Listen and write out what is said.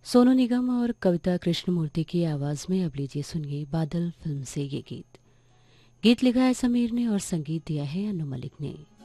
सोनू निगम और कविता कृष्णमूर्ति की आवाज़ में अब लीजिए सुनिए बादल फिल्म से ये गीत। गीत लिखा है समीर ने और संगीत दिया है अनु मलिक ने।